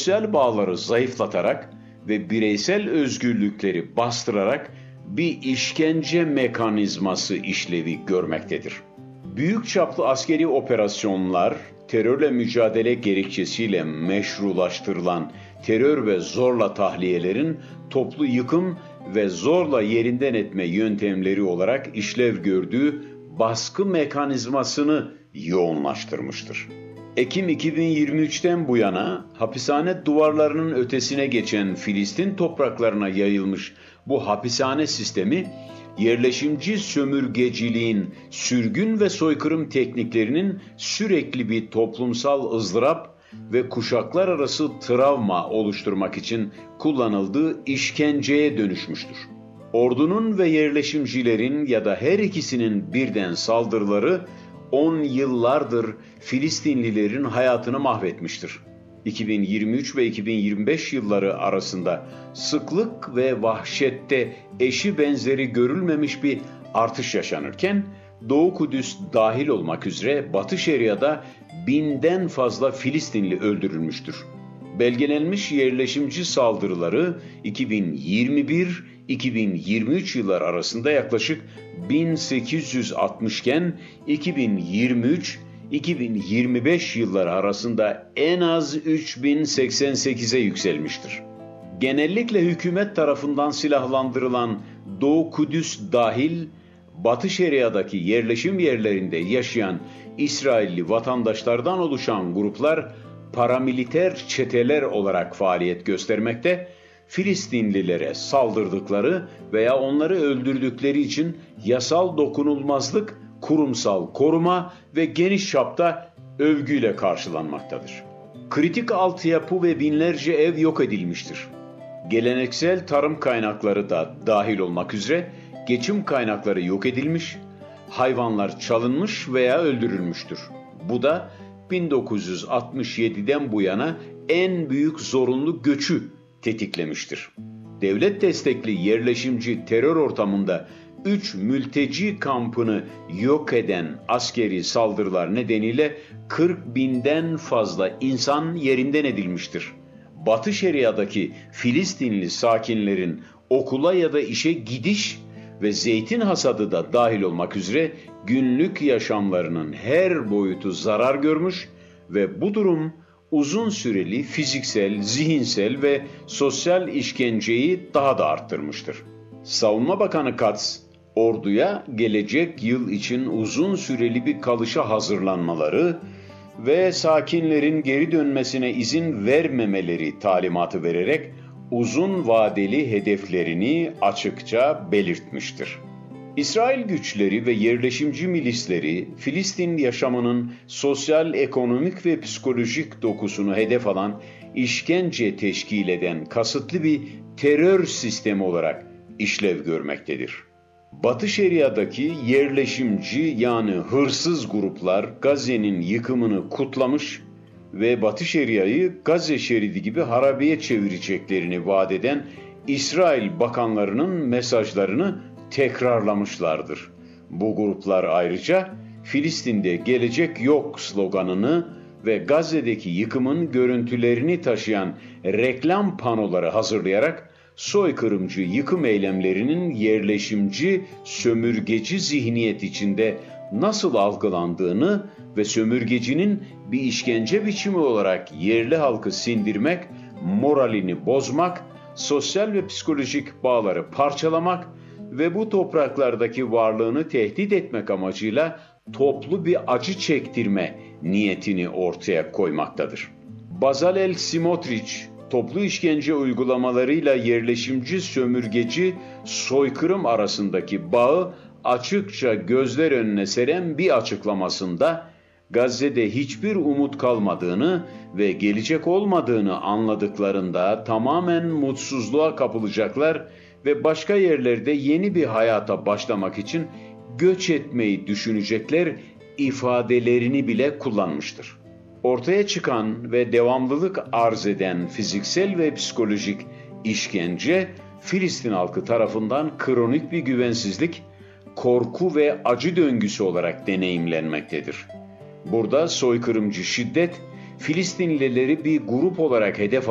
sosyal bağları zayıflatarak ve bireysel özgürlükleri bastırarak bir işkence mekanizması işlevi görmektedir. Büyük çaplı askeri operasyonlar, terörle mücadele gerekçesiyle meşrulaştırılan terör ve zorla tahliyelerin toplu yıkım ve zorla yerinden etme yöntemleri olarak işlev gördüğü baskı mekanizmasını yoğunlaştırmıştır. Ekim 2023'ten bu yana hapishane duvarlarının ötesine geçen Filistin topraklarına yayılmış bu hapishane sistemi, yerleşimci sömürgeciliğin sürgün ve soykırım tekniklerinin sürekli bir toplumsal ızdırap ve kuşaklar arası travma oluşturmak için kullanıldığı işkenceye dönüşmüştür. Ordunun ve yerleşimcilerin ya da her ikisinin birden saldırıları 10 yıllardır Filistinlilerin hayatını mahvetmiştir. 2023 ve 2025 yılları arasında sıklık ve vahşette eşi benzeri görülmemiş bir artış yaşanırken, Doğu Kudüs dahil olmak üzere Batı Şeria'da 1000'den fazla Filistinli öldürülmüştür. Belgelenmiş yerleşimci saldırıları 2021-2023 yıllar arasında yaklaşık 1860 iken 2023-2025 yılları arasında en az 3088'e yükselmiştir. Genellikle hükümet tarafından silahlandırılan Doğu Kudüs dahil Batı Şeria'daki yerleşim yerlerinde yaşayan İsrailli vatandaşlardan oluşan gruplar paramiliter çeteler olarak faaliyet göstermekte, Filistinlilere saldırdıkları veya onları öldürdükleri için yasal dokunulmazlık, kurumsal koruma ve geniş çapta övgüyle karşılanmaktadır. Kritik altyapı ve binlerce ev yok edilmiştir. Geleneksel tarım kaynakları da dahil olmak üzere geçim kaynakları yok edilmiş, hayvanlar çalınmış veya öldürülmüştür. Bu da 1967'den bu yana en büyük zorunlu göçü tetiklemiştir. Devlet destekli yerleşimci terör ortamında 3 mülteci kampını yok eden askeri saldırılar nedeniyle 40 binden fazla insan yerinden edilmiştir. Batı Şeria'daki Filistinli sakinlerin okula ya da işe gidiş ve zeytin hasadı da dahil olmak üzere günlük yaşamlarının her boyutu zarar görmüş ve bu durum uzun süreli fiziksel, zihinsel ve sosyal işkenceyi daha da arttırmıştır. Savunma Bakanı Katz, orduya gelecek yıl için uzun süreli bir kalışa hazırlanmaları ve sakinlerin geri dönmesine izin vermemeleri talimatı vererek uzun vadeli hedeflerini açıkça belirtmiştir. İsrail güçleri ve yerleşimci milisleri Filistin yaşamının sosyal, ekonomik ve psikolojik dokusunu hedef alan, işkence teşkil eden kasıtlı bir terör sistemi olarak işlev görmektedir. Batı Şeria'daki yerleşimci yani hırsız gruplar Gazze'nin yıkımını kutlamış ve Batı Şeria'yı Gazze şeridi gibi harabeye çevireceklerini vaat eden İsrail bakanlarının mesajlarını tekrarlamışlardır. Bu gruplar ayrıca Filistin'de gelecek yok sloganını ve Gazze'deki yıkımın görüntülerini taşıyan reklam panoları hazırlayarak soykırımcı yıkım eylemlerinin yerleşimci, sömürgeci zihniyet içinde nasıl algılandığını ve sömürgecinin bir işkence biçimi olarak yerli halkı sindirmek, moralini bozmak, sosyal ve psikolojik bağları parçalamak ve bu topraklardaki varlığını tehdit etmek amacıyla toplu bir acı çektirme niyetini ortaya koymaktadır. Bezalel Smotrich, toplu işkence uygulamalarıyla yerleşimci, sömürgeci, soykırım arasındaki bağı açıkça gözler önüne seren bir açıklamasında Gazze'de hiçbir umut kalmadığını ve gelecek olmadığını anladıklarında tamamen mutsuzluğa kapılacaklar ve başka yerlerde yeni bir hayata başlamak için göç etmeyi düşünecekler ifadelerini bile kullanmıştır. Ortaya çıkan ve devamlılık arz eden fiziksel ve psikolojik işkence, Filistin halkı tarafından kronik bir güvensizlik, korku ve acı döngüsü olarak deneyimlenmektedir. Burada soykırımcı şiddet, Filistinlileri bir grup olarak hedef